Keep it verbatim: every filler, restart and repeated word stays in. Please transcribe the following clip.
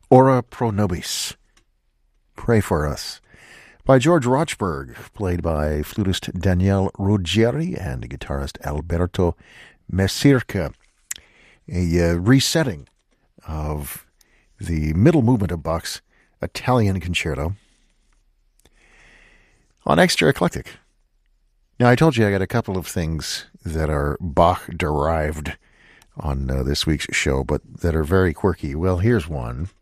Ora pro nobis, Pray for Us, by George Rochberg, played by flutist Daniele Ruggieri and guitarist Alberto Mesirca. A uh, resetting of the middle movement of Bach's Italian Concerto on Extra Eclectic. Now, I told you I got a couple of things that are Bach-derived on uh, this week's show, but that are very quirky. Well, here's one.